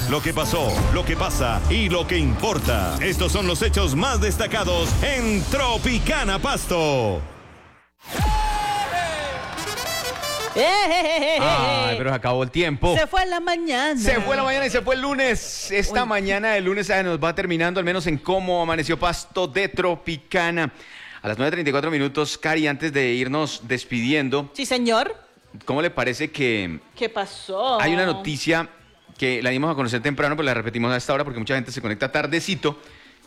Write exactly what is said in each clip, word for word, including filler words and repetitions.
Lo que pasó, lo que pasa y lo que importa. Estos son los hechos más destacados en Tropicana Pasto. Ay, pero se acabó el tiempo. Se fue la mañana. Se fue la mañana y se fue el lunes. Esta Uy. mañana del lunes se nos va terminando, al menos en cómo amaneció Pasto de Tropicana. A las nueve treinta y cuatro minutos, Cari, antes de irnos despidiendo. Sí, señor. ¿Cómo le parece que... ¿Qué pasó? Hay una noticia que la dimos a conocer temprano, pero la repetimos a esta hora porque mucha gente se conecta tardecito.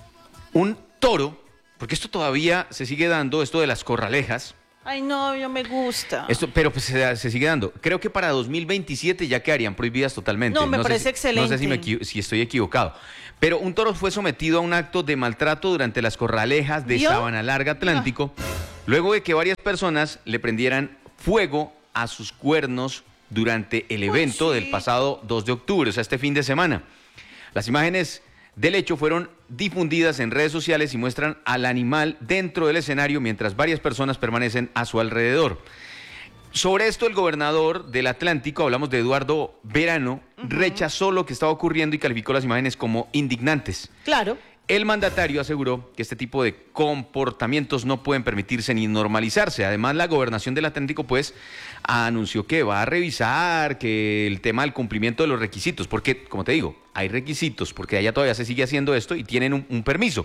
Un toro, porque esto todavía se sigue dando, esto de las corralejas. Ay, no, no me gusta. Esto, pero pues se, se sigue dando. Creo que para dos mil veintisiete ya quedarían prohibidas totalmente. No, me no parece sé, excelente. No sé si, me, si estoy equivocado. Pero un toro fue sometido a un acto de maltrato durante las corralejas de ¿Vio? Sabana Larga Atlántico, no. luego de que varias personas le prendieran fuego a sus cuernos durante el evento Uy, sí. del pasado dos de octubre, o sea, este fin de semana. Las imágenes del hecho fueron difundidas en redes sociales y muestran al animal dentro del escenario mientras varias personas permanecen a su alrededor. Sobre esto, el gobernador del Atlántico, hablamos de Eduardo Verano, uh-huh. rechazó lo que estaba ocurriendo y calificó las imágenes como indignantes. Claro. El mandatario aseguró que este tipo de comportamientos no pueden permitirse ni normalizarse. Además, la gobernación del Atlántico, pues, anunció que va a revisar que el tema del cumplimiento de los requisitos, porque, como te digo, hay requisitos, porque allá todavía se sigue haciendo esto y tienen un, un permiso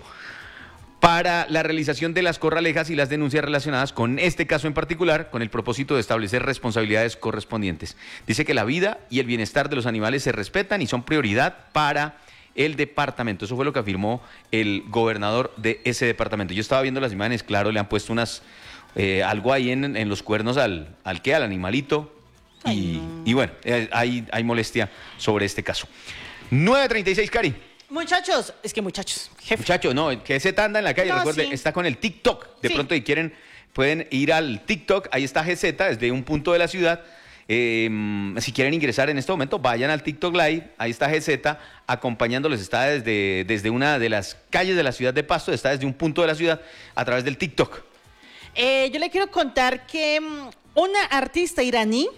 para la realización de las corralejas y las denuncias relacionadas con este caso en particular, con el propósito de establecer responsabilidades correspondientes. Dice que la vida y el bienestar de los animales se respetan y son prioridad para el departamento. Eso fue lo que afirmó el gobernador de ese departamento. Yo estaba viendo las imágenes, claro, le han puesto unas eh, algo ahí en, en los cuernos al, al ¿qué? Al animalito. Y, no. y bueno, eh, hay, hay molestia sobre este caso. nueve treinta y seis, Cari. Muchachos, es que muchachos, jefe. Muchacho, no, que ese anda en la calle, no, recuerde, sí. está con el TikTok. De sí. pronto, si quieren, pueden ir al TikTok. Ahí está G Z, desde un punto de la ciudad. Eh, si quieren ingresar en este momento, vayan al TikTok Live, ahí está G Z acompañándoles, está desde, desde una de las calles de la ciudad de Pasto, está desde un punto de la ciudad a través del TikTok. Eh, yo le quiero contar que um, una artista iraní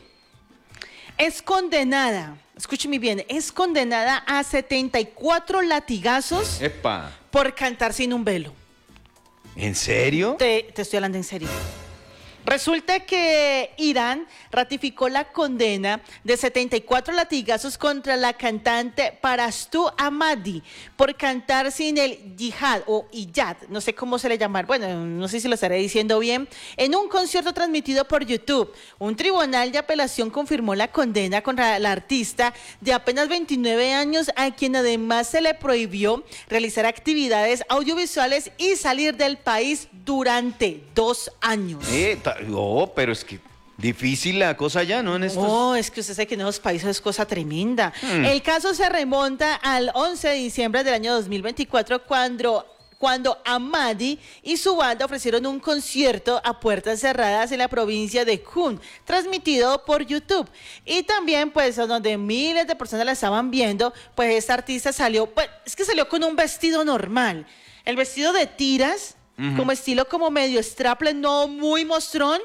es condenada, escúcheme bien, es condenada a setenta y cuatro latigazos Epa. por cantar sin un velo. ¿En serio? Te, te estoy hablando en serio. Resulta que Irán ratificó la condena de setenta y cuatro latigazos contra la cantante Parastu Ahmadi por cantar sin el yihad o hijab, no sé cómo se le llama, bueno, no sé si lo estaré diciendo bien, en un concierto transmitido por YouTube. Un tribunal de apelación confirmó la condena contra la artista de apenas veintinueve años, a quien además se le prohibió realizar actividades audiovisuales y salir del país durante dos años. Eh, Oh, pero es que difícil la cosa ya, ¿no? En estos... No, es que usted sabe que en esos países es cosa tremenda. Hmm. El caso se remonta al once de diciembre del año dos mil veinticuatro, cuando, cuando Ahmadi y su banda ofrecieron un concierto a puertas cerradas en la provincia de Kun, transmitido por YouTube. Y también, pues, donde miles de personas la estaban viendo, pues esta artista salió, pues, es que salió con un vestido normal. El vestido de tiras, Uh-huh. como estilo como medio strapless, no muy mostrón,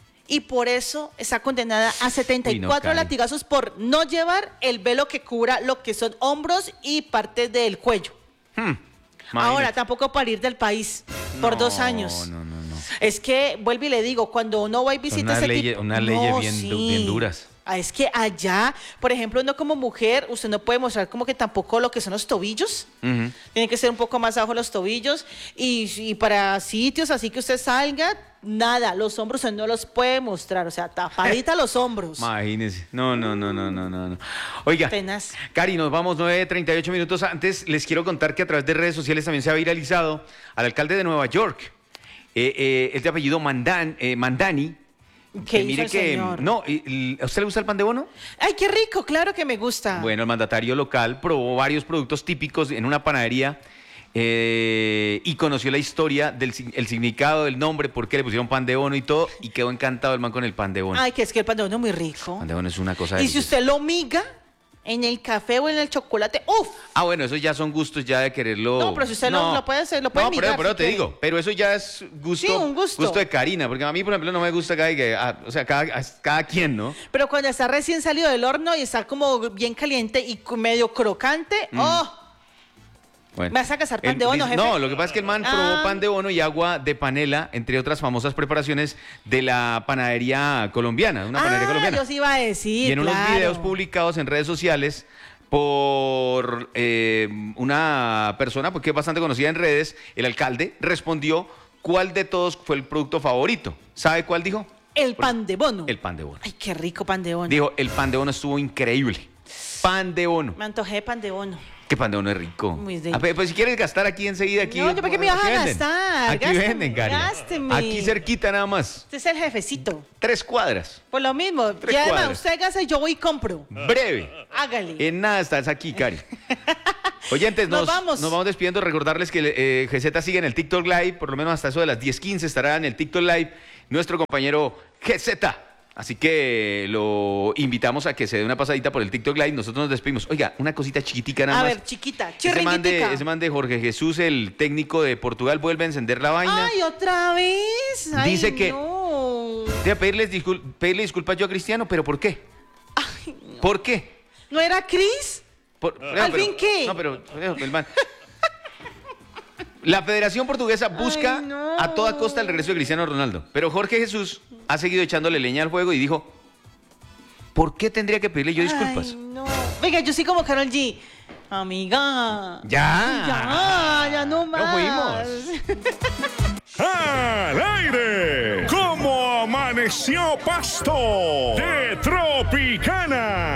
y por eso está condenada a setenta y cuatro no latigazos por no llevar el velo que cubra lo que son hombros y parte del cuello. Hmm. Ahora, tampoco para ir del país no, por dos años. No, no, no. Es que, vuelvo y le digo, cuando uno va y visita ese ley, tipo... Unas leyes no, bien, sí. bien duras. Es que allá, por ejemplo, uno como mujer, usted no puede mostrar como que tampoco lo que son los tobillos. Uh-huh. Tienen que ser un poco más abajo los tobillos. Y, y para sitios así que usted salga, nada, los hombros usted no los puede mostrar. O sea, tapadita los hombros. Imagínese. No, no, no, no, no, no. Oiga, Tenaz. Cari, nos vamos nueve treinta y ocho minutos antes. Les quiero contar que a través de redes sociales también se ha viralizado al alcalde de Nueva York. Eh, eh, es de apellido Mandan, eh, Mandani. ¿Qué que mire hizo que, el señor? No, ¿a usted le gusta el pan de bono? ¡Ay, qué rico! Claro que me gusta. Bueno, el mandatario local probó varios productos típicos en una panadería eh, y conoció la historia del el significado del nombre, por qué le pusieron pan de bono y todo, y quedó encantado el man con el pan de bono. Ay, que es que el pan de bono es muy rico. El pan de bono es una cosa Y deliciosa. si usted lo miga, En el café o en el chocolate, ¡uf! Ah, bueno, esos ya son gustos ya de quererlo. No, pero si usted lo- lo puede hacer, lo puede No, pero, mirar pero si te quiere. digo, pero eso ya es gusto, Sí, un gusto. de Karina, porque a mí, por ejemplo, no me gusta cada, que, ah, o sea, cada, cada quien, ¿no? Pero cuando está recién salido del horno y está como bien caliente y cu- medio crocante, ¡oh! Bueno. ¿Me vas a casar pan El- de bono, dice- jefe? No, lo que pasa es que el man Ah. probó pan de bono y agua de panela, entre otras famosas preparaciones de la panadería colombiana, una panadería Ah, colombiana. yo sí iba a decir, Y en unos claro. videos publicados en redes sociales por eh, una persona pues, que es bastante conocida en redes, el alcalde respondió cuál de todos fue el producto favorito. ¿Sabe cuál dijo? El pan de bono. El pan de bono. Ay, qué rico pan de bono. Dijo, el pan de bono estuvo increíble. Pan de bono. Me antojé de pan de bono. ¿Qué pan de bono es rico? Muy A rico. ver, pues si quieres gastar aquí enseguida, aquí. No, ¿yo para qué me vas a aquí venden. gastar? Aquí Gásteme, venden, Cari. gásteme. Aquí cerquita nada más. Usted es el jefecito. Tres cuadras. Por lo mismo. Tres y además, cuadras. usted gasta y yo voy y compro. Breve. Hágale. En nada estás aquí, Cari. Oyentes, Nos nos, vamos. nos vamos despidiendo. Recordarles que eh, G Z sigue en el TikTok Live, por lo menos hasta eso de las diez quince estará en el TikTok Live nuestro compañero G Z. Así que lo invitamos a que se dé una pasadita por el TikTok Live. Nosotros nos despedimos. Oiga, una cosita chiquitica nada A más. ver, chiquita, Ese man, de, chirringuitica. ese man de Jorge Jesús, el técnico de Portugal, vuelve a encender la vaina. Ay, otra vez. Ay, Dice que- no. Voy a pedirles discul- pedirle disculpas yo a Cristiano, pero ¿por qué? Ay, no. ¿Por qué? ¿No era Cris? Por- ¿Al fin qué? No, pero el man. La Federación Portuguesa busca Ay, no. a toda costa el regreso de Cristiano Ronaldo. Pero Jorge Jesús ha seguido echándole leña al fuego y dijo, ¿por qué tendría que pedirle yo disculpas? Ay, no. Venga, yo sí como Karol G. Amiga. Ya. Ya, ya no más. fuimos. ¡Al aire! ¿Cómo amaneció Pasto? De Tropicana.